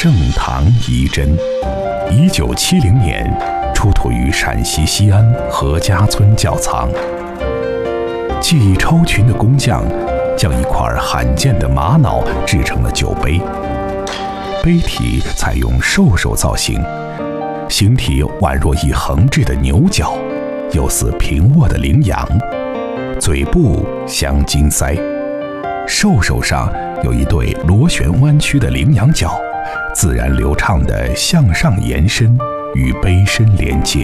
盛唐遗珍，1970年出土于陕西西安何家村窖藏。技艺超群的工匠将一块罕见的玛瑙制成了酒杯，杯体采用兽首造型，形体宛若一横置的牛角，又似平卧的羚羊，嘴部镶金腮，兽首上有一对螺旋弯曲的羚羊角，自然流畅地向上延伸，与杯身连接。